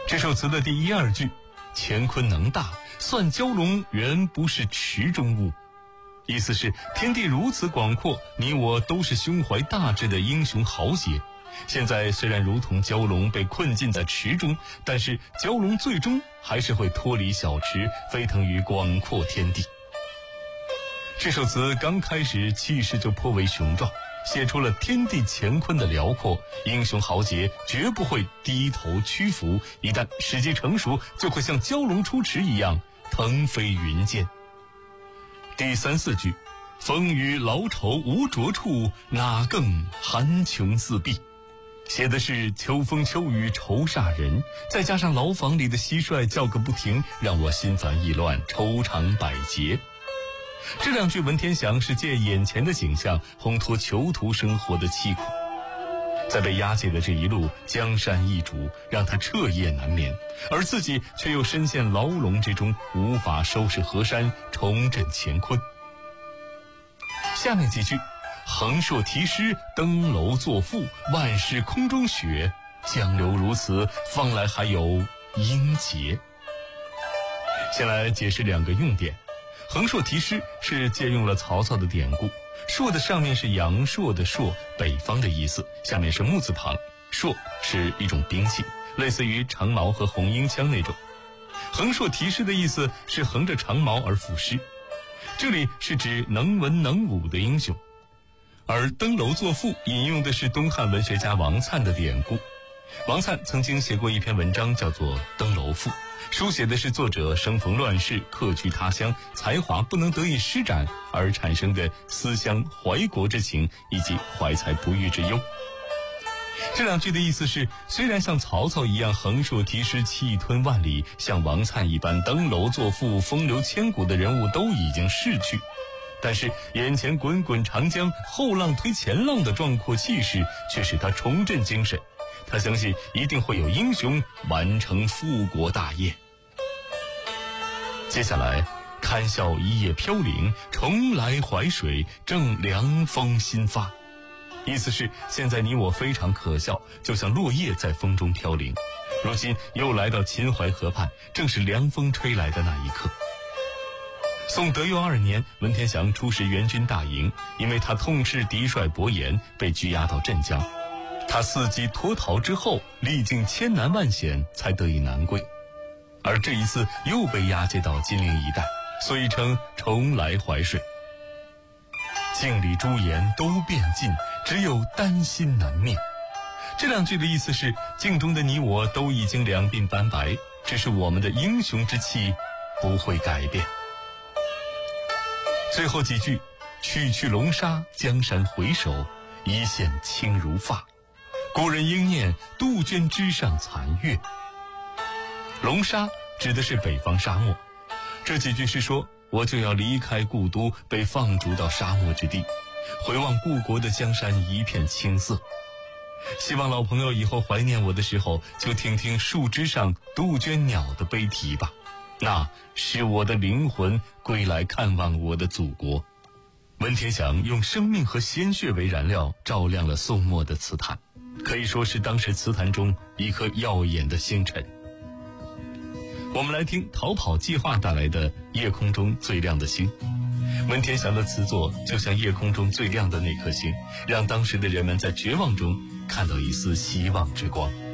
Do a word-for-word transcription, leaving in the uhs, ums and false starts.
这首词的第一二句，乾坤能大，算蛟龙原不是池中物。意思是天地如此广阔，你我都是胸怀大志的英雄豪杰。现在虽然如同蛟龙被困禁在池中，但是蛟龙最终还是会脱离小池，飞腾于广阔天地。这首词刚开始气势就颇为雄壮，写出了天地乾坤的辽阔，英雄豪杰绝不会低头屈服，一旦时机成熟，就会像蛟龙出池一样腾飞云间。第三四句，风雨劳愁无着处，哪更寒穷四壁。写的是秋风秋雨愁煞人，再加上牢房里的蟋蟀叫个不停，让我心烦意乱，愁肠百结。这两句文天祥是借眼前的景象烘托囚徒生活的凄苦，在被押解的这一路，江山易主，让他彻夜难眠，而自己却又深陷牢笼之中，无法收拾河山，重振乾坤。下面几句，横槊题诗，登楼作赋，万事空中雪，江流如此，方来还有英杰。先来解释两个用典。横槊题诗是借用了曹操的典故，槊的上面是阳朔的朔，北方的意思，下面是木字旁，槊是一种兵器，类似于长矛和红缨枪那种。横槊题诗的意思是横着长矛而赋诗，这里是指能文能武的英雄。而登楼作赋引用的是东汉文学家王粲的典故。王粲曾经写过一篇文章叫做《登楼赋》，书写的是作者生逢乱世，客居他乡，才华不能得以施展而产生的思乡怀国之情，以及怀才不遇之忧。这两句的意思是，虽然像曹操一样横槊题诗气吞万里，像王粲一般登楼作赋风流千古的人物都已经逝去，但是眼前滚滚长江，后浪推前浪的壮阔气势却使他重振精神，他相信一定会有英雄完成复国大业。接下来，堪笑一叶飘零，重来淮水，正凉风新发。意思是现在你我非常可笑，就像落叶在风中飘零，如今又来到秦淮河畔，正是凉风吹来的那一刻。宋德佑二年，文天祥出使援军大营，因为他痛斥敌帅伯颜，被拘押到镇江。他伺机脱逃之后，历尽千难万险才得以南归，而这一次又被押解到金陵一带，所以称重来淮水。镜里朱颜都变尽，只有丹心难灭。这两句的意思是，镜中的你我都已经两鬓斑白，只是我们的英雄之气不会改变。最后几句，去去龙沙，江山回首，一线轻如发。古人应念，杜鹃枝上残月。龙沙指的是北方沙漠，这几句是说我就要离开故都，被放逐到沙漠之地，回望故国的江山一片青色。希望老朋友以后怀念我的时候，就听听树枝上杜鹃鸟的悲啼吧，那是我的灵魂归来看望我的祖国。文天祥用生命和鲜血为燃料，照亮了宋末的词坛，可以说是当时词坛中一颗耀眼的星辰。我们来听逃跑计划带来的《夜空中最亮的星》。文天祥的词作就像夜空中最亮的那颗星，让当时的人们在绝望中看到一丝希望之光。